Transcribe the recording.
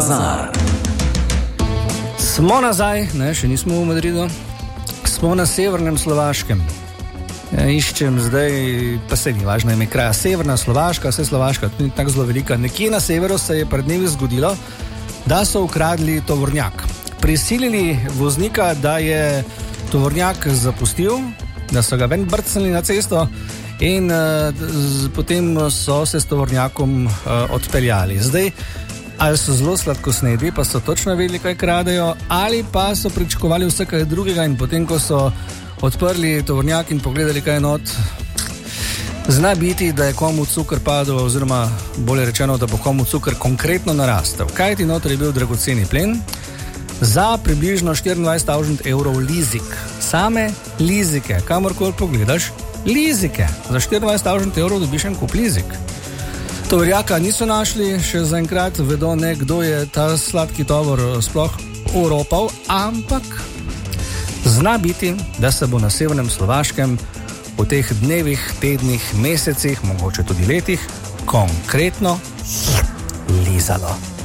Bazar. Smo nazaj, ne, še nismo v Madridu, smo na severnem Slovaškem. Iščem zdaj, pa se ni važno ime kraja, severna Slovaška, vse Slovaška, tudi tako zelo velika. Nekje na severu se je pred dnevi zgodilo, da so ukradli tovornjak. Prisilili voznika, da je tovornjak zapustil, da so ga ven brcnili na cesto in potem so se s tovornjakom odpeljali. Zdaj, ali so zelo sladkosnedi, pa so točno vedeli, kaj kradejo, ali pa so pričakovali vse kaj drugega in potem, ko so odprli tovornjak in pogledali, kaj je not, zna biti, da je komu cukr padel, oziroma bolje rečeno, da bo komu cukr konkretno narastel. Kaj ti noter je bil dragoceni plen? Za približno 24.000 evrov lizik. Same lizike, kamorkoli pogledaš, lizike. Za 24.000 evrov dobiš en kup lizik. Tovornjaka niso našli, še zaenkrat vedo ne, kdo je ta sladki tovor sploh oropal, ampak zna biti, da se bo na severnem Slovaškem v teh dnevih, tednih, mesecih, mogoče tudi letih, konkretno lizalo.